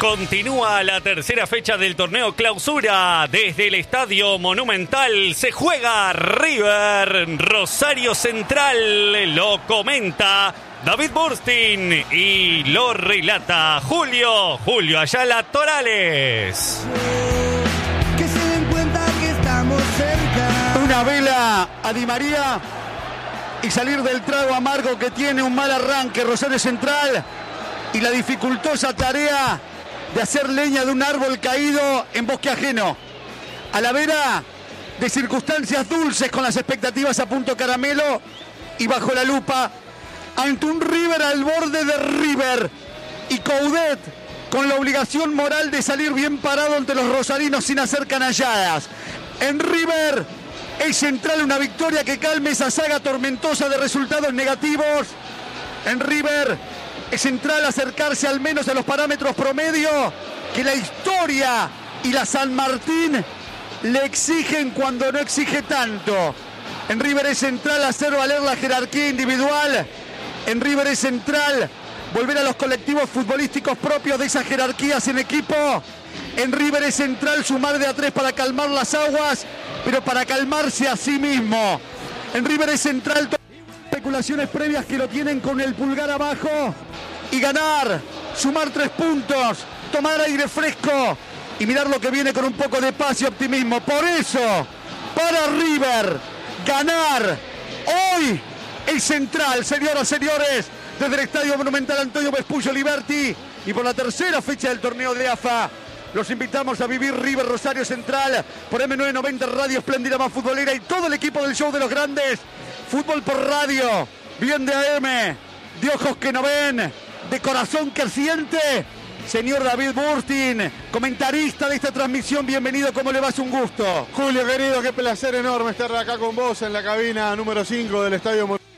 Continúa la tercera fecha del torneo Clausura. Desde el Estadio Monumental se juega River Rosario Central. Lo comenta David Burstin y lo relata Julio Ayala Torales. Que se den cuenta que estamos cerca. Una vela a Di María y salir del trago amargo que tiene un mal arranque Rosario Central y la dificultosa tarea de hacer leña de un árbol caído en bosque ajeno, a la vera de circunstancias dulces con las expectativas a punto caramelo y bajo la lupa, ante un River al borde de River y Coudet con la obligación moral de salir bien parado ante los rosarinos sin hacer canalladas. En River es central una victoria que calme esa saga tormentosa de resultados negativos. En River es central acercarse al menos a los parámetros promedio que la historia y la San Martín le exigen cuando no exige tanto. En River es central hacer valer la jerarquía individual. En River es central volver a los colectivos futbolísticos propios de esas jerarquías en equipo. En River es central sumar de a tres para calmar las aguas, pero para calmarse a sí mismo. En River es central especulaciones previas que lo tienen con el pulgar abajo y ganar, sumar 3 puntos, tomar aire fresco y mirar lo que viene con un poco de paz y optimismo. Por eso, para River, ganar hoy es central, señoras y señores, desde el Estadio Monumental Antonio Vespucio Liberti y por la tercera fecha del torneo de AFA. Los invitamos a vivir River Rosario Central por M990 Radio Espléndida Más Futbolera y todo el equipo del Show de los Grandes. Fútbol por radio, bien de AM, de ojos que no ven, de corazón que siente. Señor David Burstin, comentarista de esta transmisión, bienvenido, ¿cómo le va? Es un gusto. Julio, querido, qué placer enorme estar acá con vos en la cabina número 5 del Estadio Monumental.